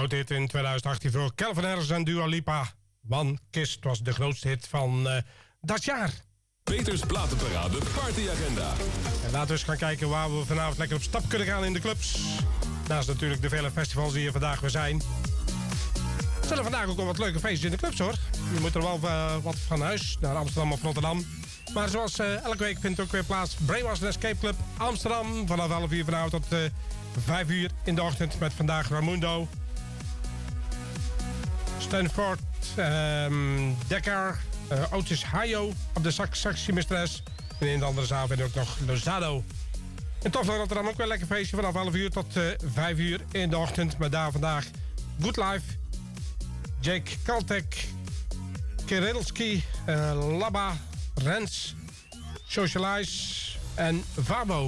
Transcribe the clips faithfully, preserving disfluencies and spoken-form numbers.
grote hit in twintig achttien voor Calvin Harris en Dua Lipa. One Kiss was de grootste hit van uh, dat jaar. Peters Platenparade Partyagenda. En laten we eens gaan kijken waar we vanavond lekker op stap kunnen gaan in de clubs. Naast natuurlijk de vele festivals die er vandaag weer zijn. Er zullen vandaag ook al wat leuke feestjes in de clubs, hoor. Je moet er wel uh, wat van huis, naar Amsterdam of Rotterdam. Maar zoals uh, elke week vindt ook weer plaats Brainwash Escape Club Amsterdam. Vanaf elf uur vanavond tot uh, vijf uur in de ochtend met vandaag Raimundo. Stanford, um, Dekker, uh, Otis Hayo op de sax, Saxie Mistress. En in de andere zaal vind je ook nog Lozado. En toch nog Rotterdam ook weer een lekker feestje vanaf elf uur tot uh, vijf uur in de ochtend. Met daar vandaag Good Life, Jake Kaltek, Kirilski, uh, Labba, Rens, Socialize en Vabo.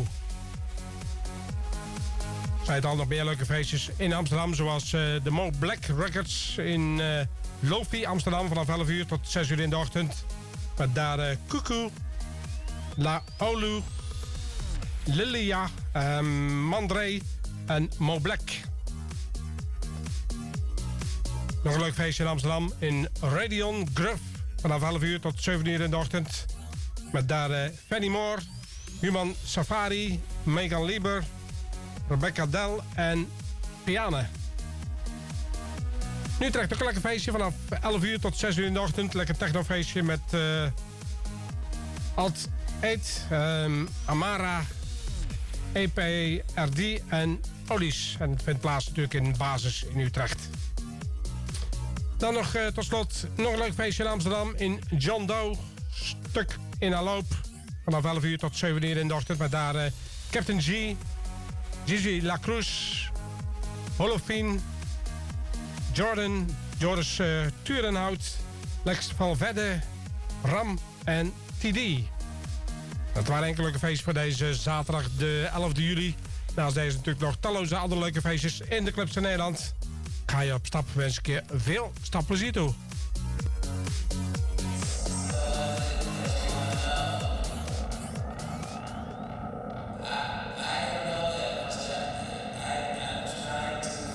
Zijn het al nog meer leuke feestjes in Amsterdam, zoals uh, de Mo Black Records in uh, Lofi Amsterdam vanaf elf uur tot zes uur in de ochtend. Met daar uh, Kuku, La Olu, Lilia, uh, Mandré en Mo Black. Nog een leuk feestje in Amsterdam in Radion Gruff vanaf elf uur tot zeven uur in de ochtend. Met daar uh, Fanny Moore, Human Safari, Megan Lieber, Rebecca Del en Piane. Nu trekt ook een lekker feestje vanaf elf uur tot zes uur in de ochtend. Lekker technofeestje met uh, Alt Eid, um, Amara, E P R D en Olies. En het vindt plaats natuurlijk in Basis in Utrecht. Dan nog uh, tot slot nog een leuk feestje in Amsterdam in John Doe. Stuk in Aloop. Vanaf elf uur tot zeven uur in de ochtend. Met daar uh, Captain G, Gigi Lacruz, Holofien, Jordan, Joris uh, Turenhout, Lex Valverde, Ram en T D. Dat waren enkele leuke feestjes voor deze zaterdag de elfde juli. Naast deze natuurlijk nog talloze andere leuke feestjes in de clubs in Nederland. Ga je op stap, wens ik je veel stapplezier toe.